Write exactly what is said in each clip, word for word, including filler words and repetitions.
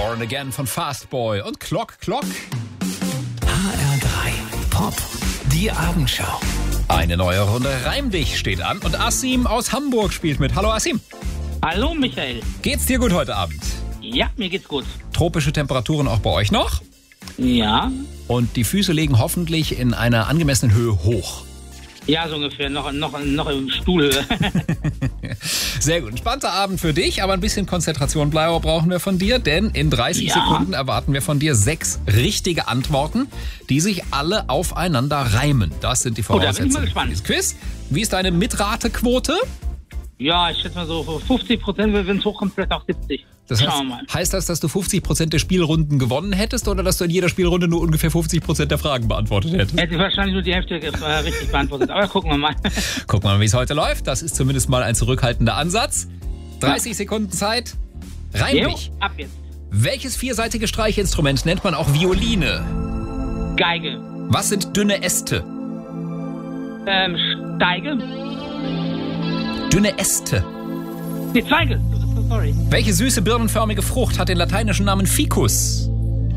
Born Again von Fastboy und Clock Clock. H R drei Pop, die Abendschau. Eine neue Runde Reim dich steht an und Asim aus Hamburg spielt mit. Hallo Asim. Hallo Michael. Geht's dir gut heute Abend? Ja, mir geht's gut. Tropische Temperaturen auch bei euch noch? Ja. Und die Füße legen hoffentlich in einer angemessenen Höhe hoch. Ja, so ungefähr. Noch, noch, noch im Stuhlhöhe. Sehr gut. Ein spannender Abend für dich, aber ein bisschen Konzentration brauchen wir von dir, denn in dreißig Ja. Sekunden erwarten wir von dir sechs richtige Antworten, die sich alle aufeinander reimen. Das sind die Oh, da bin ich mal Voraussetzungen für gespannt. dieses Quiz. Wie ist deine Mitratequote? Ja, ich schätze mal so fünfzig Prozent, wenn es hochkommt, vielleicht auch siebzig. Das heißt, Schauen wir mal. heißt das, dass du fünfzig Prozent der Spielrunden gewonnen hättest oder dass du in jeder Spielrunde nur ungefähr fünfzig Prozent der Fragen beantwortet hättest? Hätte ich wahrscheinlich nur die Hälfte äh, richtig beantwortet. Aber gucken wir mal. Guck mal, wie es heute läuft. Das ist zumindest mal ein zurückhaltender Ansatz. dreißig Sekunden Zeit. Reim Jo, dich. ab jetzt. Welches vierseitige Streichinstrument nennt man auch Violine? Geige. Was sind dünne Äste? Ähm, Steige. Dünne Äste. Die Zweige. Sorry. Welche süße birnenförmige Frucht hat den lateinischen Namen Ficus?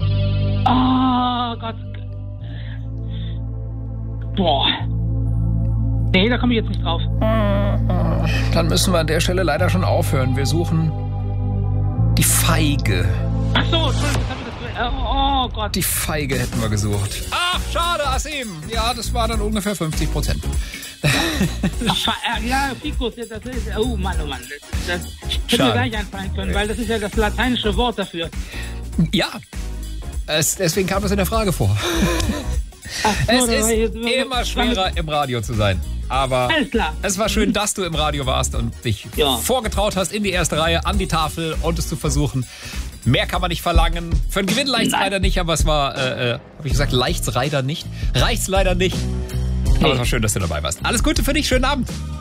Oh Gott. Boah. Nee, da komme ich jetzt nicht drauf. Dann müssen wir an der Stelle leider schon aufhören. Wir suchen die Feige. Ach so, Entschuldigung, das habe ich das. Oh, oh Gott. Die Feige hätten wir gesucht. Ach, schade, Asim. Ja, das war dann ungefähr fünfzig Prozent. Ach, äh, ja, Ficus, das ist. Oh Mann, oh Mann. Das, das hätte Schade. mir gar nicht einfallen können, weil das ist ja das lateinische Wort dafür. Ja, es, deswegen kam das in der Frage vor. Ach so, Es da war ist jetzt- immer schwerer, im Radio zu sein. Aber Alles klar. es war schön, dass du im Radio warst und dich Ja. vorgetraut hast in die erste Reihe, an die Tafel und es zu versuchen. Mehr kann man nicht verlangen. Für einen Gewinn reicht's Nein. leider nicht, aber es war, äh, äh, habe ich gesagt, leicht's leider nicht. Reicht's leider nicht. Aber Hey. es war schön, dass du dabei warst. Alles Gute für dich, schönen Abend.